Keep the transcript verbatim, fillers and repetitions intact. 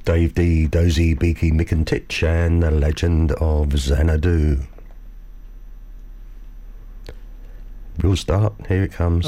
Dave D, Dozy, Beaky, Mick and Titch, and The Legend of Xanadu. We'll start. Here it comes.